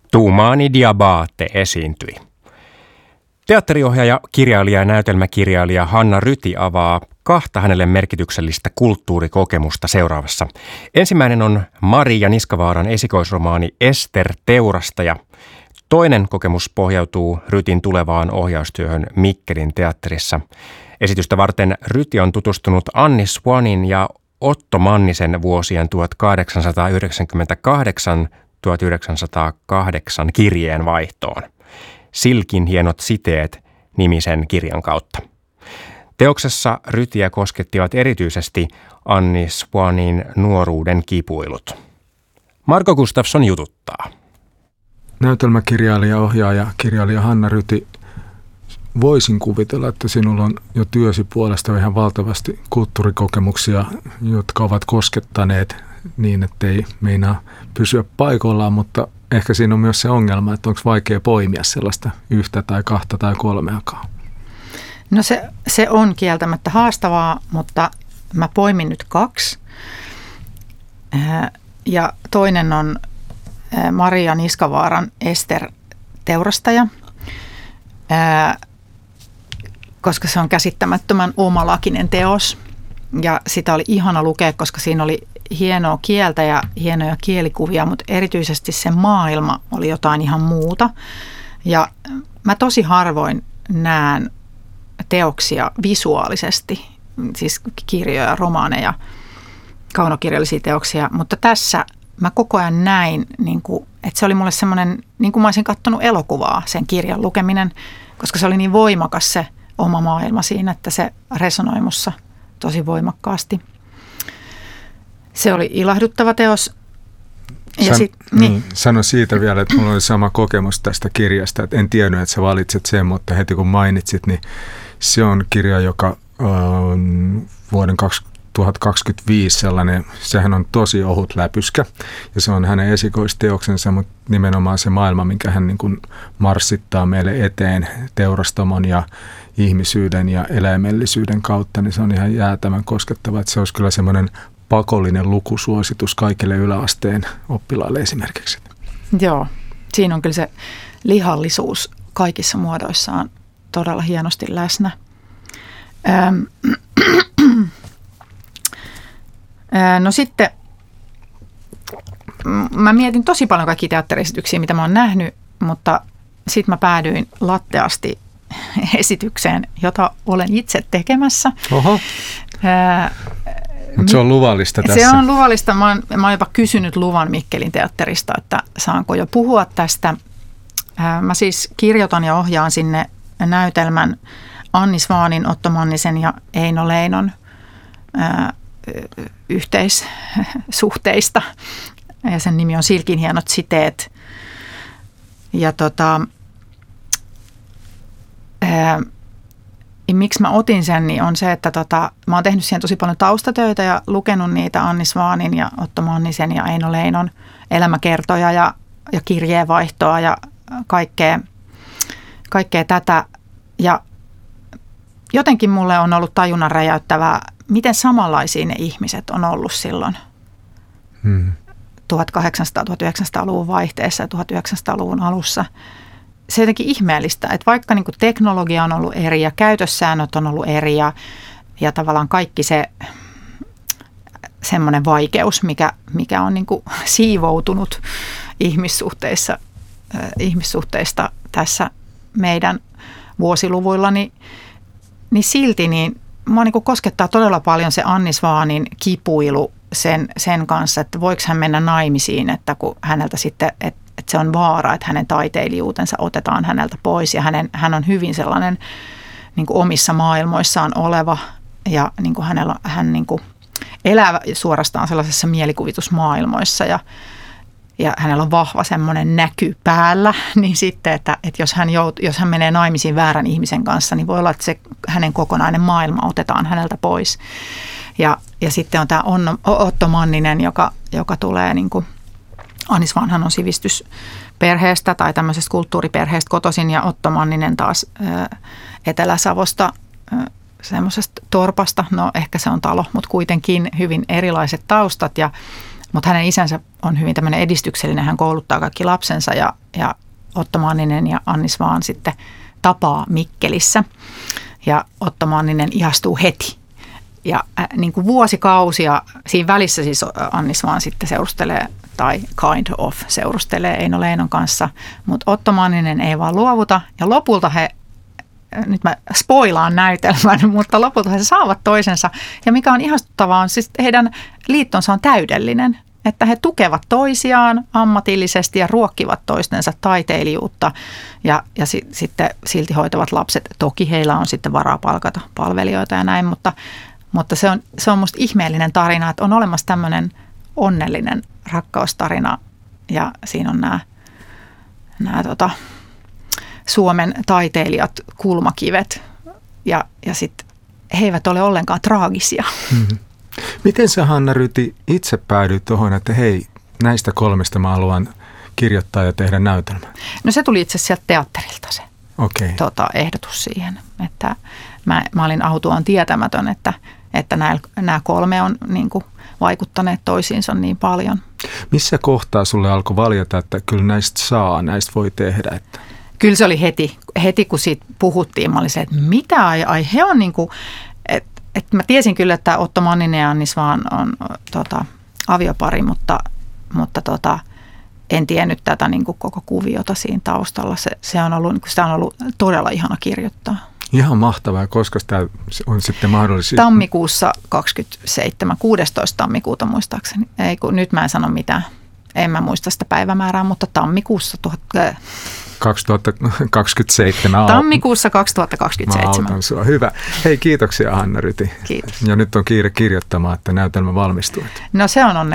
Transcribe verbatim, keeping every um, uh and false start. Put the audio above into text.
Tuumaani Diabate esiintyi. Teatteriohjaaja, kirjailija ja näytelmäkirjailija Hanna Ryti avaa kahta hänelle merkityksellistä kulttuurikokemusta seuraavassa. Ensimmäinen on Maria Niskavaaran esikoisromaani Ester Teurastaja. Toinen kokemus pohjautuu Rytin tulevaan ohjaustyöhön Mikkelin teatterissa. Esitystä varten Ryti on tutustunut Anni Swanin ja Otto Mannisen vuosien tuhatkahdeksansataayhdeksänkymmentäkahdeksan tuhatyhdeksänsataakahdeksan kirjeenvaihtoon. Silkin hienot siteet -nimisen kirjan kautta. Teoksessa Rytiä koskettivat erityisesti Anni Swanin nuoruuden kipuilut. Marko Gustafsson jututtaa. Näytelmäkirjailija, ohjaaja, kirjailija Hanna Ryti, voisin kuvitella, että sinulla on jo työsi puolesta ihan valtavasti kulttuurikokemuksia, jotka ovat koskettaneet niin, ettei meinaa pysyä paikoillaan, mutta ehkä siinä on myös se ongelma, että onko vaikea poimia sellaista yhtä tai kahta tai kolmeakaan. No se, se on kieltämättä haastavaa, mutta mä poimin nyt kaksi. Ja toinen on Maria Niskavaaran Ester Teurastaja, koska se on käsittämättömän omalakinen teos. Ja sitä oli ihana lukea, koska siinä oli hienoa kieltä ja hienoja kielikuvia, mutta erityisesti se maailma oli jotain ihan muuta. Ja mä tosi harvoin näen teoksia visuaalisesti, siis kirjoja, romaaneja, kaunokirjallisia teoksia, mutta tässä mä koko ajan näin, niin kuin, että se oli mulle semmoinen, niin kuin mä olisin katsonut elokuvaa, sen kirjan lukeminen, koska se oli niin voimakas se oma maailma siinä, että se resonoi mussa tosi voimakkaasti. Se oli ilahduttava teos. Ja San, sit, niin. niin. Sano siitä vielä, että mulla oli sama kokemus tästä kirjasta. Että en tiennyt, että sä valitset sen, mutta heti kun mainitsit, niin se on kirja, joka on vuoden kaksituhattakaksikymmentäviisi sellainen, sehän on tosi ohut läpyskä. Ja se on hänen esikoisteoksensa, mutta nimenomaan se maailma, minkä hän niin kuin marssittaa meille eteen teurastamon ja ihmisyyden ja eläimellisyyden kautta, niin se on ihan jäätävän koskettava. Että se olisi kyllä semmoinen pakollinen lukusuositus kaikille yläasteen oppilaille esimerkiksi. Joo, siinä on kyllä se lihallisuus kaikissa muodoissaan todella hienosti läsnä. Ähm. No sitten mä mietin tosi paljon kaikkia teatteriesityksiä, mitä mä oon nähnyt, mutta sitten mä päädyin latteasti esitykseen, jota olen itse tekemässä. Oho. Ää, Mutta se on luvallista tässä. Se on luvallista. Mä oon, mä oon jopa kysynyt luvan Mikkelin teatterista, että saanko jo puhua tästä. Ää, mä siis kirjoitan ja ohjaan sinne näytelmän Anni Swanin, Otto Mannisen ja Eino Leinon ää, yhteissuhteista. Ja sen nimi on Silkin hienot siteet. Ja tota, ää, miksi mä otin sen, niin on se, että tota, mä oon tehnyt siihen tosi paljon taustatöitä ja lukenut niitä Anni Swanin ja Otto Mannisen ja Eino Leinon elämäkertoja ja, ja kirjeenvaihtoa ja kaikkea, kaikkea tätä. Ja jotenkin mulle on ollut tajunnan räjäyttävää, miten samanlaisia ne ihmiset on ollut silloin hmm. tuhatkahdeksansataa-tuhatyhdeksänsataaluvun vaihteessa ja tuhatyhdeksänsataaluvun alussa. Se on jotenkin ihmeellistä, että vaikka niin kuin teknologia on ollut eri ja käytössäännöt on ollut eri ja, ja tavallaan kaikki se semmoinen vaikeus, mikä, mikä on niin kuin siivoutunut ihmissuhteissa, äh, ihmissuhteista tässä meidän vuosiluvuilla, niin, niin silti niin mua niin kuin koskettaa todella paljon se Anni Swanin kipuilu sen, sen kanssa, että voiko hän mennä naimisiin, että kun häneltä sitten, että että se on vaara, että hänen taiteilijuutensa otetaan häneltä pois ja hänen, hän on hyvin sellainen niin kuin omissa maailmoissaan oleva ja niin kuin hänellä, hän niin kuin elää suorastaan sellaisessa mielikuvitusmaailmoissa ja, ja hänellä on vahva semmoinen näky päällä, niin sitten, että, että jos, hän jout, jos hän menee naimisiin väärän ihmisen kanssa, niin voi olla, että se hänen kokonainen maailma otetaan häneltä pois. Ja, ja sitten on tämä Onno, Otto Manninen, joka, joka tulee niin kuin Anni Swanhan on sivistysperheestä tai tämmöisestä kulttuuriperheestä kotoisin ja Otto Manninen taas ää, Etelä-Savosta, ää, semmoisesta torpasta. No ehkä se on talo, mutta kuitenkin hyvin erilaiset taustat. Ja mutta hänen isänsä on hyvin tämmöinen edistyksellinen. Hän kouluttaa kaikki lapsensa ja, ja Otto Manninen ja Anni Svahn sitten tapaa Mikkelissä. Ja Otto Manninen ihastuu heti. Ja äh, niin kuin vuosikausia, siinä välissä siis Anni Svahn sitten seurustelee, tai kind of seurustelee Eino Leinon kanssa, mutta Otto Manninen ei vaan luovuta. Ja lopulta he, nyt mä spoilaan näytelmän, mutta lopulta he saavat toisensa. Ja mikä on ihastuttavaa on siis heidän liittonsa on täydellinen, että he tukevat toisiaan ammatillisesti ja ruokkivat toistensa taiteilijuutta ja, ja si, sitten silti hoitavat lapset. Toki heillä on sitten varaa palkata palvelijoita ja näin, mutta, mutta se on, se on musta ihmeellinen tarina, että on olemassa tämmöinen onnellinen rakkaustarina ja siinä on nämä, nämä tota, Suomen taiteilijat, kulmakivet ja, ja sitten he eivät ole ollenkaan traagisia. Mm-hmm. Miten sä, Hanna Ryti, itse päädyit tuohon, että hei, näistä kolmesta mä haluan kirjoittaa ja tehdä näytelmän? No se tuli itse asiassa sieltä teatterilta se okay. tota, ehdotus siihen. Että mä, mä olin autuaan tietämätön, että, että nämä, nämä kolme on niin kuin vaikuttaneet toisiinsa niin paljon. Missä kohtaa sulle alkoi valjata, että kyllä näistä saa, näistä voi tehdä? Että... Kyllä se oli heti, heti kun siitä puhuttiin. Mä olin se, että mitä, ai, ai he on niin kuin, että, että mä tiesin kyllä, että Otto Manninen ja Anni Svahn on tota, aviopari, mutta, mutta tota, en tiennyt tätä niin kuin koko kuviota siinä taustalla. Se, se on ollut, niin kuin, sitä on ollut todella ihana kirjoittaa. Ihan mahtavaa, koska tämä on sitten mahdollista. Tammikuussa kaksikymmentäseitsemän, kuudestoista tammikuuta muistaakseni. Ei, kun nyt mä en sano mitään. En mä muista sitä päivämäärää, mutta tammikuussa tuhat... kaksituhattakaksikymmentäseitsemän. Tammikuussa kaksituhattakaksikymmentäseitsemän. Mä autan sua. Hyvä. Hei, kiitoksia Hanna Ryti. Kiitos. Ja nyt on kiire kirjoittamaan, että näytelmä valmistuu. No se on onneksi